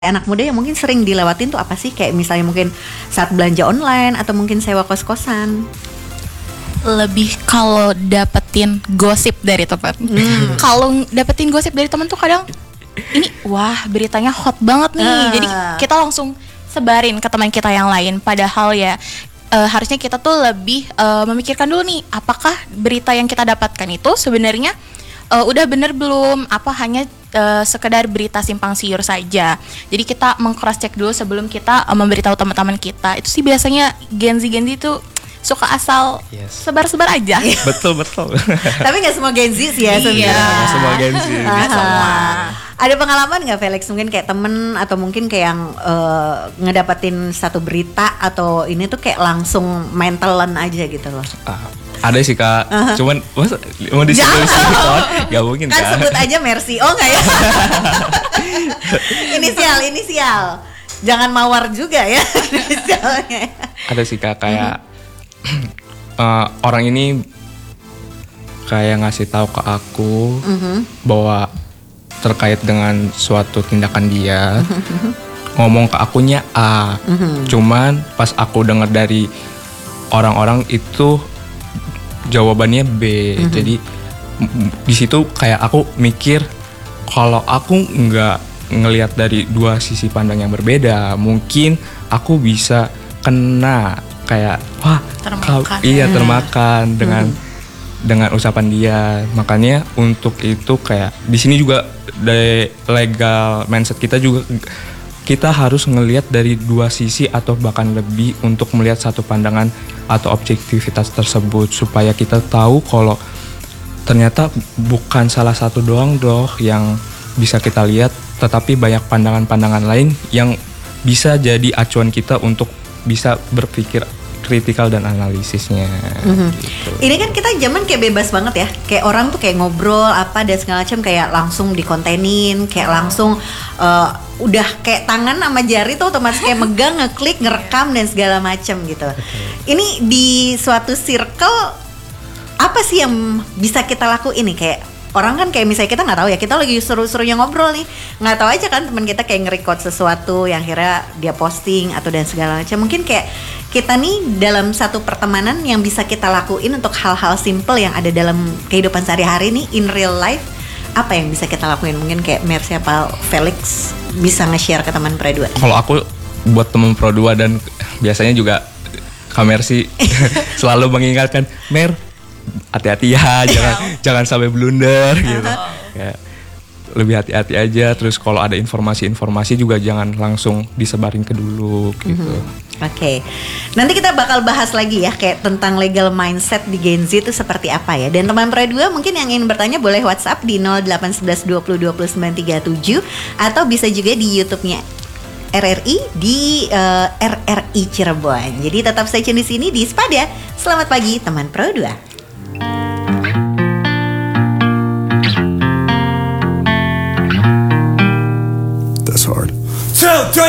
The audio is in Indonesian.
anak muda yang mungkin sering dilewatin tuh apa sih? Kayak misalnya mungkin saat belanja online atau mungkin sewa kos-kosan. Lebih kalau dapetin gosip dari teman. Kalau dapetin gosip dari teman tuh kadang ini wah beritanya hot banget nih. Jadi kita langsung sebarin ke teman kita yang lain. Padahal ya harusnya kita tuh lebih memikirkan dulu nih, apakah berita yang kita dapatkan itu sebenarnya udah bener belum? Apa hanya sekedar berita simpang siur saja? Jadi kita meng-cross check dulu sebelum kita memberitahu teman-teman kita. Itu sih biasanya Gen Z itu suka asal sebar-sebar aja. Betul. Tapi nggak semua Gen Z sih ya sebenarnya. Nggak semua Gen Z. Ada pengalaman nggak Felix? Mungkin kayak temen atau mungkin kayak yang ngedapetin satu berita atau ini tuh kayak langsung mentalan aja gitu loh. Ada sih Kak, cuman mau disebut nggak mungkin kan Kak. Sebut aja Mercy, oh nggak ya? Inisial, jangan mawar juga ya inisialnya. Ada sih Kak, kayak orang ini kayak ngasih tahu ke aku bahwa terkait dengan suatu tindakan dia, ngomong ke akunya A, cuman pas aku dengar dari orang-orang itu jawabannya B. Jadi di situ kayak aku mikir kalau aku nggak ngelihat dari dua sisi pandang yang berbeda, mungkin aku bisa kena kayak wah termakan dengan ucapan dia. Makanya untuk itu kayak di sini juga dari legal mindset kita juga kita harus ngelihat dari dua sisi atau bahkan lebih untuk melihat satu pandangan atau objektivitas tersebut supaya kita tahu kalau ternyata bukan salah satu doang yang bisa kita lihat, tetapi banyak pandangan-pandangan lain yang bisa jadi acuan kita untuk bisa berpikir kritikal dan analisisnya. Gitu. Ini kan kita zaman kayak bebas banget ya, kayak orang tuh kayak ngobrol apa dan segala macam kayak langsung dikontenin, kayak langsung udah kayak tangan sama jari tuh otomatis kayak megang, ngeklik, ngerekam dan segala macam gitu. Ini di suatu circle apa sih yang bisa kita lakuin nih? Kayak orang kan kayak misalnya kita nggak tahu ya, kita lagi seru-serunya ngobrol nih, nggak tahu aja kan teman kita kayak nge-record sesuatu yang akhirnya dia posting atau dan segala macam. Mungkin kayak kita nih dalam satu pertemanan yang bisa kita lakuin untuk hal-hal simple yang ada dalam kehidupan sehari-hari nih in real life, apa yang bisa kita lakuin? Mungkin kayak Mercy apa Felix bisa nge-share ke teman Pro 2. Kalau aku buat teman Pro 2 dan biasanya juga Kak Mercy selalu mengingatkan, Mer, hati-hati ya, jangan sampai blunder gitu. Kayak lebih hati-hati aja. Terus kalau ada informasi juga jangan langsung disebarin ke dulu gitu. Oke. Nanti kita bakal bahas lagi ya kayak tentang legal mindset di Gen Z itu seperti apa ya. Dan teman Pro 2 mungkin yang ingin bertanya boleh WhatsApp di 0811 20 20 937 atau bisa juga di YouTube-nya RRI di RRI Cirebon. Jadi tetap stay tune di sini di Sepada. Selamat pagi teman Pro 2.